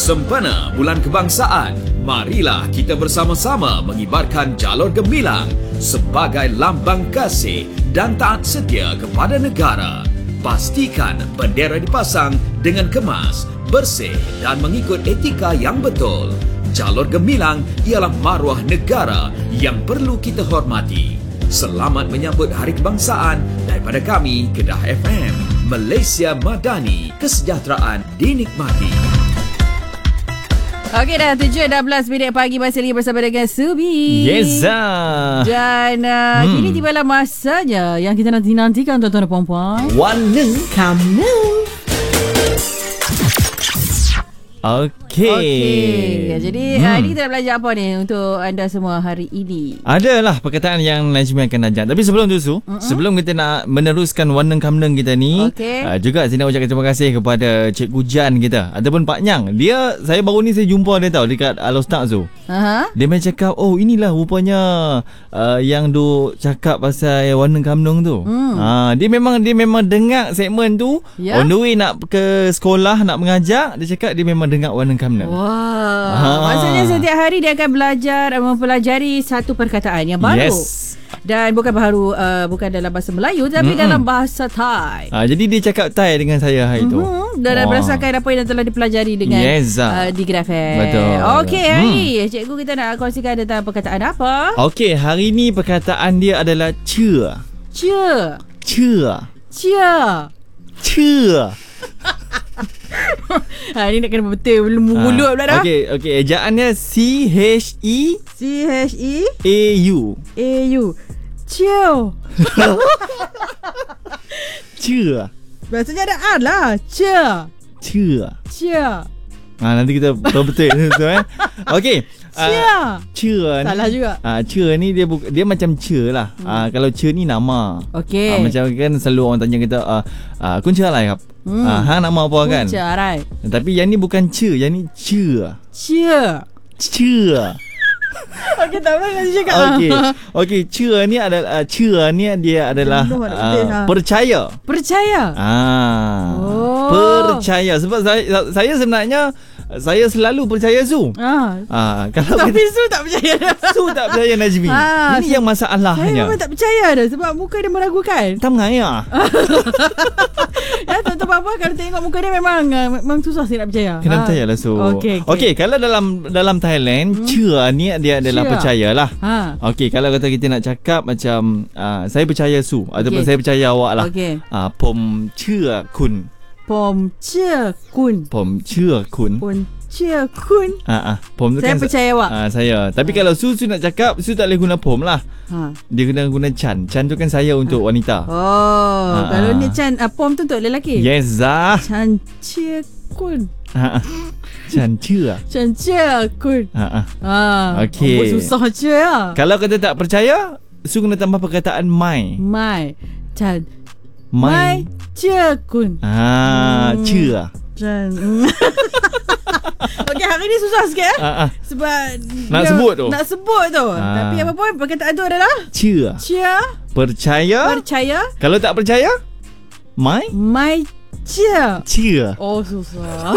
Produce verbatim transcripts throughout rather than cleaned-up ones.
Sempena Bulan Kebangsaan, marilah kita bersama-sama mengibarkan jalur gemilang sebagai lambang kasih dan taat setia kepada negara. Pastikan bendera dipasang dengan kemas, bersih dan mengikut etika yang betul. Jalur gemilang ialah maruah negara yang perlu kita hormati. Selamat menyambut Hari Kebangsaan daripada kami, Kedah F M. Malaysia Madani, kesejahteraan dinikmati. Okey dah, tujuh enam belas minit pagi masih lagi bersama dengan Subi. Yes. Dan uh, hmm. kini tibalah masanya yang kita nanti-nantikan tuan-tuan dan puan-puan. Warna kamu. Okey. Okey. Jadi hmm. uh, ini kita nak belajar apa ni untuk anda semua hari ini? Adalah perkataan yang Najmi akan ajar. Tapi sebelum tu Su, uh-huh. sebelum kita nak meneruskan warna kamneng kita ni, okay. uh, juga saya nak ucapkan terima kasih kepada Cikgu Jan kita ataupun Pak Nyang. Dia, saya baru ni saya jumpa dia tau dekat Al-Ustaz tu. Uh-huh. Dia main cakap, oh inilah rupanya uh, yang duk cakap pasal warna kamneng tu. Hmm. Uh, dia memang dia memang dengar segmen tu, yeah. On the way nak ke sekolah nak mengajar, dia cakap dia memang dengar warna kamneng. Wah. Ha. Maksudnya setiap hari dia akan belajar mempelajari satu perkataan yang baru. Yes. Dan bukan baru uh, bukan dalam bahasa Melayu tapi Mm-mm. dalam bahasa Thai. Ha, jadi dia cakap Thai dengan saya hari tu. Mm-hmm. Dan berdasarkan apa yang telah dipelajari dengan yes, uh, di Kedah F M. Betul. Okey, hari hmm. cikgu kita nak kongsikan tentang perkataan apa? Okey, hari ni perkataan dia adalah cia. Cia. Cia. Cia. Cia. Ha, ni nak kena betul belum mulut pula dah. Okey, okey, ejaannya C H E C H E A U. A U. Cia. Cia. Maksudnya ada A lah. Cia. Cia. Cia. Ha, nanti kita betul-betul tu eh. Okey. Cia. Uh, cia ni. Salah juga. Ah, uh, cia ni dia bu- dia macam cia lah. Hmm. Uh, kalau cia ni nama. Okey. Uh, macam kan selalu orang tanya kita ah uh, uh, kun cia lah kap. Hmm. Uh, hang nama apa kan? Kun cia right. Tapi yang ni bukan cia, yang ni cia. Cia. Cia. Okey, tak apa nak cakap. Okey. Okey, cia ni adalah uh, cia ni dia adalah uh, percaya. Percaya. Ah. Oh. Percaya sebab saya saya sebenarnya saya selalu percaya Su. Ah. ah kalau tapi kita, Su tak percaya. Su tak percaya Najmi. Ah, ini Su, yang masalahnya. Saya memang tak percaya dah sebab muka dia meragukan. Tak mengaya. Ya, tuan-tuan apa kalau tengok muka dia memang memang susah saya nak percaya. Kena ha. percayalah Su. Okey, okay. okay, kalau dalam dalam Thailand, hmm. cia ni dia adalah cia. Percayalah. Ha. Okey, kalau kata kita nak cakap macam uh, saya percaya Su okay. ataupun saya percaya awak lah. Okey. Ah, uh, pom cia kun. Pom cia kun. Pom cia kun. Pom cia kun. Ah ah. Pom tu saya kan percaya awak. Ah saya. Tapi ha. kalau Su Su nak cakap, Su tak boleh guna pom lah. Ha. Dia kena guna Chan. Chan tu kan saya untuk ha. wanita. Oh, ha. kalau ni Chan, uh, pom tu untuk lelaki. Yes ah. Chan cia kun. Ha. Chan cia. Chan cia kun. Ha ah. Ah. Okey. Oh, susah cia ya. Kalau kata tak percaya, Su kena tambah perkataan mai. Mai. Chan. Mai cia kun. Ah, hmm. cia. Chan. Okey, hari ni susah sikit eh. Ah, ah. Sebab nak sebut tu. Nak sebut tu. Ah. Tapi apa pun perkataan tu adalah cia. Cia. Percaya. Percaya. Kalau tak percaya, mai. Mai cia. Cia. Oh, susah.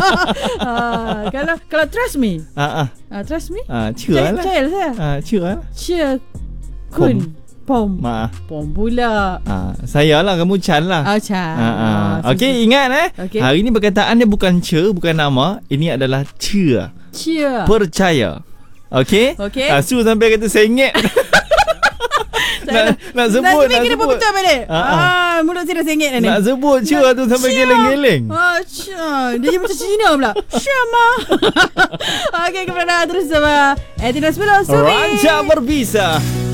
ah, kalau kalau trust me. Ah ah. Ah, trust me. Ah, cia lah. Cia lah saya. Ah, cia lah. Cia kun. Pom. Ma. Pom pula. Ah, saya lah, kamu Chan lah. Oh, Chan. Ah, ah. Okey, ingat eh. Okay. Hari ni perkataan dia bukan cia, bukan nama. Ini adalah cia. Cia. Percaya. Okey? Okey. Ah, Su sampai kata sengit. nak, nak sebut, nak sebut. Kena betul balik. Ah, ah. ah, mulut saya dah sengit dah ni. Nak sebut cia tu sampai geleng-geleng. Ah, cia. Dia je macam Cina pula. Syama. Okey, kepada terus sama Etina sepuluh Subi. Rancak berbisa.